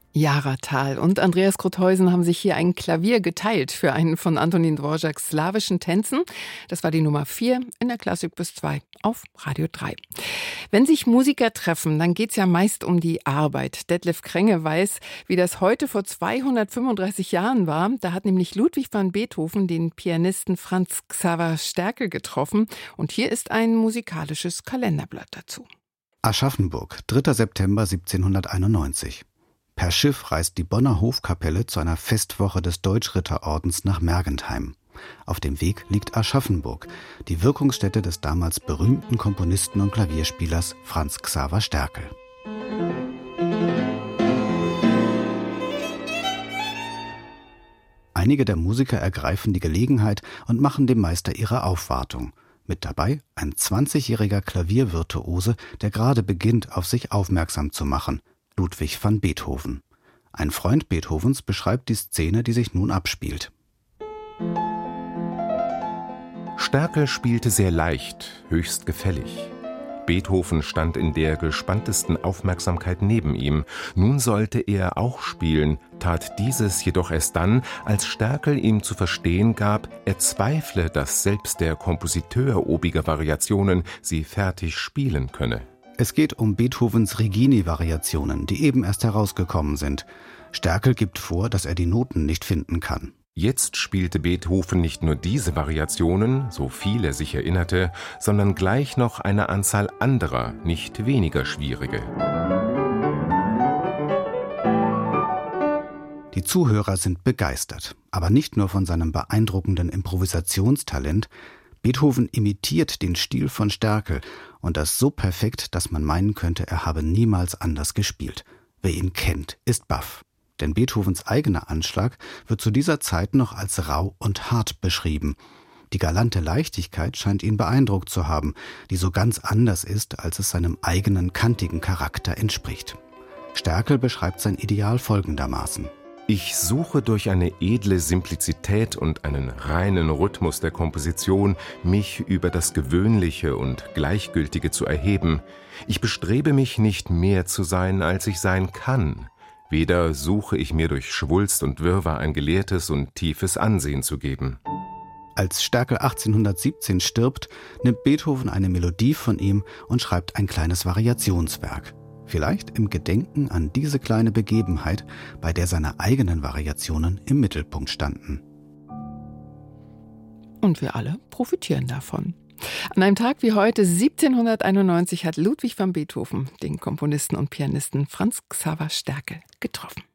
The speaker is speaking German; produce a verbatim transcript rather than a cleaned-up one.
Jara Thal und Andreas Krautheusen haben sich hier ein Klavier geteilt für einen von Antonín Dvořáks slawischen Tänzen. Das war die Nummer vier in der Klassik bis zwei auf Radio drei. Wenn sich Musiker treffen, dann geht's ja meist um die Arbeit. Detlef Krenge weiß, wie das heute vor zweihundertfünfunddreißig Jahren war. Da hat nämlich Ludwig van Beethoven den Pianisten Franz Xaver Sterkel getroffen. Und hier ist ein musikalisches Kalenderblatt dazu. Aschaffenburg, dritter September siebzehnhunderteinundneunzig. Per Schiff reist die Bonner Hofkapelle zu einer Festwoche des Deutschritterordens nach Mergentheim. Auf dem Weg liegt Aschaffenburg, die Wirkungsstätte des damals berühmten Komponisten und Klavierspielers Franz Xaver Sterkel. Einige der Musiker ergreifen die Gelegenheit und machen dem Meister ihre Aufwartung. Mit dabei ein zwanzigjähriger Klaviervirtuose, der gerade beginnt, auf sich aufmerksam zu machen, Ludwig van Beethoven. Ein Freund Beethovens beschreibt die Szene, die sich nun abspielt. Sterkel spielte sehr leicht, höchst gefällig. Beethoven stand in der gespanntesten Aufmerksamkeit neben ihm. Nun sollte er auch spielen, tat dieses jedoch erst dann, als Sterkel ihm zu verstehen gab, er zweifle, dass selbst der Kompositeur obiger Variationen sie fertig spielen könne. Es geht um Beethovens Regini-Variationen, die eben erst herausgekommen sind. Sterkel gibt vor, dass er die Noten nicht finden kann. Jetzt spielte Beethoven nicht nur diese Variationen, so viel er sich erinnerte, sondern gleich noch eine Anzahl anderer, nicht weniger schwierige. Die Zuhörer sind begeistert, aber nicht nur von seinem beeindruckenden Improvisationstalent. Beethoven imitiert den Stil von Sterkel und das so perfekt, dass man meinen könnte, er habe niemals anders gespielt. Wer ihn kennt, ist baff. Denn Beethovens eigener Anschlag wird zu dieser Zeit noch als rau und hart beschrieben. Die galante Leichtigkeit scheint ihn beeindruckt zu haben, die so ganz anders ist, als es seinem eigenen kantigen Charakter entspricht. Sterkel beschreibt sein Ideal folgendermaßen: Ich suche durch eine edle Simplizität und einen reinen Rhythmus der Komposition, mich über das Gewöhnliche und Gleichgültige zu erheben. Ich bestrebe mich, nicht mehr zu sein, als ich sein kann. Weder suche ich mir durch Schwulst und Wirrwarr ein gelehrtes und tiefes Ansehen zu geben. Als Sterkel achtzehnhundertsiebzehn stirbt, nimmt Beethoven eine Melodie von ihm und schreibt ein kleines Variationswerk. Vielleicht im Gedenken an diese kleine Begebenheit, bei der seine eigenen Variationen im Mittelpunkt standen. Und wir alle profitieren davon. An einem Tag wie heute, siebzehnhunderteinundneunzig, hat Ludwig van Beethoven den Komponisten und Pianisten Franz Xaver Sterkel getroffen.